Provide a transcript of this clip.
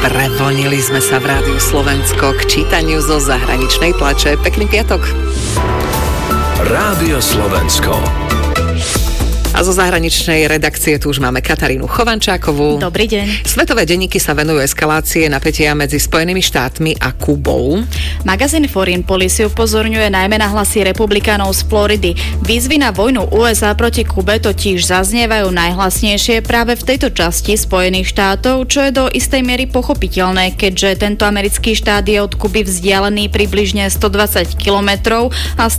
Prevonili sme sa v Rádiu Slovensko k čítaniu zo zahraničnej tlače. Pekný piatok. Rádio Slovensko. A zo zahraničnej redakcie tu už máme Katarínu Chovančákovú. Dobrý deň. Svetové denníky sa venujú eskalácie napätia medzi Spojenými štátmi a Kubou. Magazín Foreign Policy upozorňuje najmä na hlasy republikánov z Floridy. Výzvy na vojnu USA proti Kube totiž zaznievajú najhlasnejšie práve v tejto časti Spojených štátov, čo je do istej miery pochopiteľné, keďže tento americký štát je od Kuby vzdialený približne 120 kilometrov a